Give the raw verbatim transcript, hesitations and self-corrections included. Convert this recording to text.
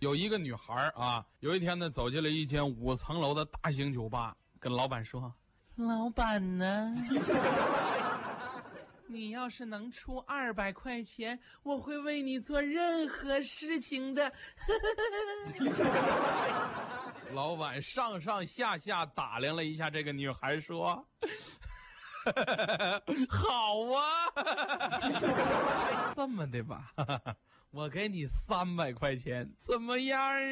有一个女孩啊，有一天呢走进了一间五层楼的大型酒吧，跟老板说：“老板呢？你要是能出二百块钱，我会为你做任何事情的。”老板上上下下打量了一下这个女孩，说：“好啊，这么的吧，我给你三百块钱，怎么样？”